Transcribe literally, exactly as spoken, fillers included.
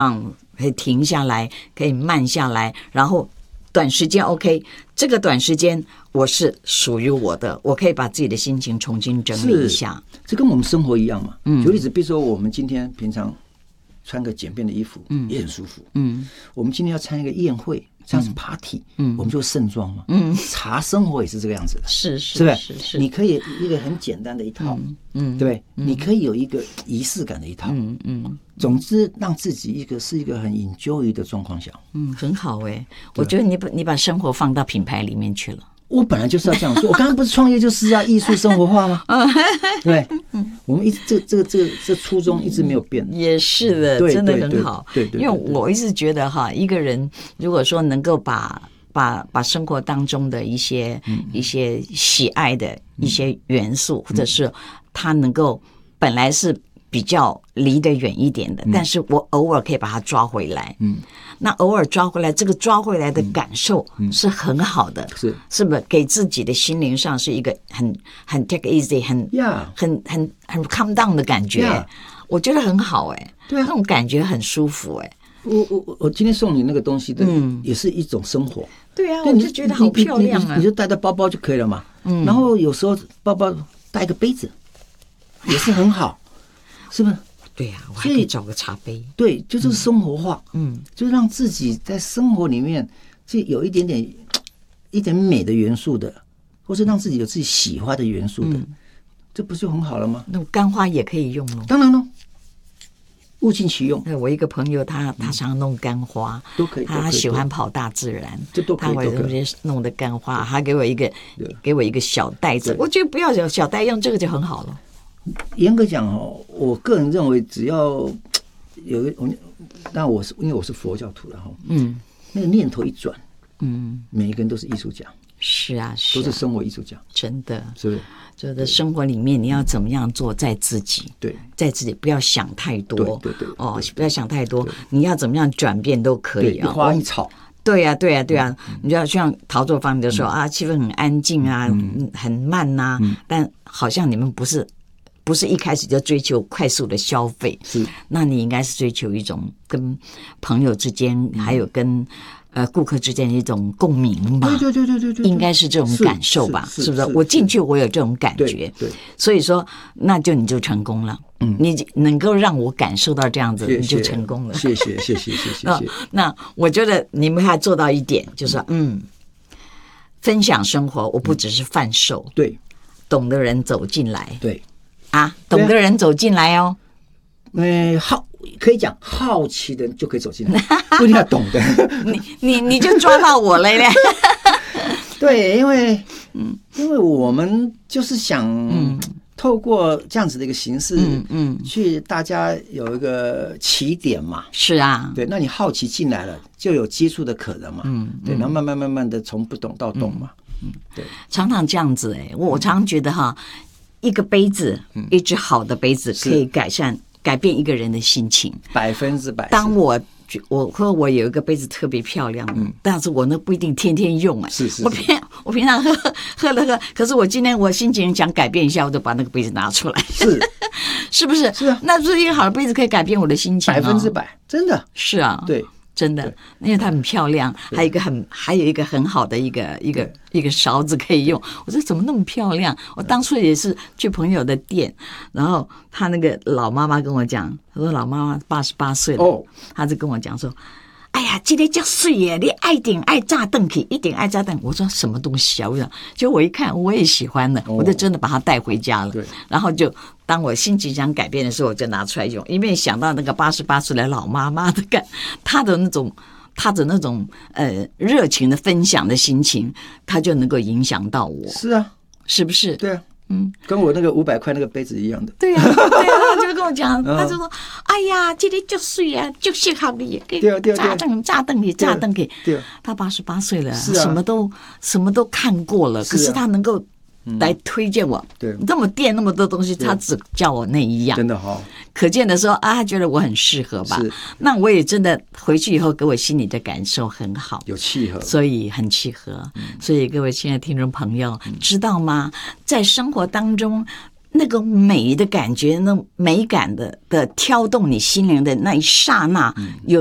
嗯，可以停下来，可以慢下来，然后短时间 OK， 这个短时间我是属于我的，我可以把自己的心情重新整理一下。 这跟我们生活一样嘛。嗯，举例子，比如说我们今天平常穿个简便的衣服，嗯，也很舒服。嗯，我们今天要参加一个宴会，这样是 party， 嗯，我们就盛装嘛。嗯，茶生活也是这个样子的， 是是是不是是， 你可以一个很简单的一套，嗯，对不对？你可以有一个仪式感的一套，嗯嗯。总之，让自己一个是一个很 enjoy 的状况下， 嗯，很好哎、欸。我觉得你把你把生活放到品牌里面去了。 我本来就是要这样做，我刚刚不是创业就是要艺术生活化吗？对，我们一直这这个这个这初衷一直没有变。 也是的，真的很好。 对对， 因为我一直觉得哈，一个人如果说能够把把把生活当中的一些、嗯、一些喜爱的一些元素，嗯、或者是他能够本来是比较离得远一点的，嗯、但是我偶尔可以把它抓回来。嗯。那偶尔抓回来，这个抓回来的感受是很好的，嗯嗯、是是不是给自己的心灵上是一个很很 take easy 很、yeah. 很很很 calm down 的感觉， yeah. 我觉得很好哎、欸，对、啊，那种感觉很舒服哎、欸。 我我我今天送你那个东西的，嗯，也是一种生活。 对啊，我就觉得好漂亮啊！ 你, 你, 你就带在包包就可以了嘛。嗯，然后有时候包包带个杯子也是很好，是不是？ 对呀、啊，我还可以找个茶杯。 对，就是生活化，嗯，就是让自己在生活里面就有一点点一点美的元素的，或是让自己有自己喜欢的元素的，嗯、这不就很好了吗？ 那干花也可以用哦。 当然了，物尽其用。 我一个朋友他，他他常弄干花， 都可以。 他喜欢跑大自然， 这都可以。 他会直接弄的干花，他给我一个给我一个小袋子，我觉得不要小小袋，用这个就很好了。 严格讲哦，我个人认为，只要有一，但我是因为我是佛教徒了哈，嗯，那个念头一转，嗯，每一个人都是艺术家， 是啊，是啊， 都是生活艺术家， 真的， 是不是？ 就在生活里面，你要怎么样做，在自己， 对， 在自己不要想太多， 对对对， 哦，不要想太多，你要怎么样转变都可以啊， 一花一草。 对呀、啊，对呀、啊，对呀、啊，嗯、你就要像陶作坊就说、嗯、啊，气氛很安静啊，嗯、很慢呐、啊嗯，但好像你们不是。不是一开始就追求快速的消费，是，那你应该是追求一种跟朋友之间，嗯、还有跟呃顾客之间的一种共鸣吧。 对对对对对， 应该是这种感受吧？是, 是, 是不是？我进去我有这种感觉， 对，对所以说那就你就成功了。嗯，你能够让我感受到这样子， 谢谢你就成功了。 谢谢谢谢谢谢、哦。 那我觉得你们还做到一点，就是说嗯，分享生活，我不只是贩售， 对、嗯， 懂的人走进来， 对。 啊，懂的人走进来哦。 呃，好，可以讲好奇的人就可以走进来，不一定要懂的。 你你你就抓到我了嘞。 对，因为嗯，因为我们就是想嗯，透过这样子的一个形式，嗯嗯，去大家有一个起点嘛。 是啊， 对，那你好奇进来了，就有接触的可能嘛。嗯，对，然后慢慢慢慢的从不懂到懂嘛。嗯，对， 常常这样子哎、欸，我我常常觉得哈。一个杯子，一只好的杯子可以改善、改变一个人的心情， 百分之百。 当我我说我有一个杯子特别漂亮，嗯，但是我那不一定天天用哎、欸， 是是是。 我平我平常喝喝了喝，可是我今天我心情想改变一下，我就把那个杯子拿出来， 是是不是？ 是啊， 那是一个好的杯子可以改变我的心情、哦， 百分之百，真的是啊， 对。 真的，因为它很漂亮，还有一个很还有一个很好的一个一个一个勺子可以用。我说怎么那么漂亮？我当初也是去朋友的店，然后他那个老妈妈跟我讲，他说老妈妈八十八岁了，哦，他就跟我讲说。哎呀，今天叫水耶！你爱顶爱炸灯去，一顶爱炸灯。我说什么东西啊？我想，就我一看，我也喜欢了，哦、我就真的把它带回家了。然后就当我心情想改变的时候，我就拿出来用，因为想到那个八十八岁的老妈妈的感，她的那种，她的那种呃热情的分享的心情，她就能够影响到我。 是啊， 是不是？ 对啊。嗯，跟我那个五百块那个杯子一样的。 对呀、啊，对呀、啊，他就跟我讲，他就说：“哎呀，今天就水啊，就适合你，给炸灯炸灯给炸灯给。”对，他八十八岁了，什么都什么都看过了，可是他能够来推荐我，对，这么店那么多东西，他只叫我那一样， 真的好。 可见的说啊，他觉得我很适合吧？那我也真的回去以后，给我心里的感受很好， 有契合， 所以很契合。所以各位亲爱的听众朋友，知道吗？在生活当中， 那个美的感觉，那美感的的挑动你心灵的那一刹那，有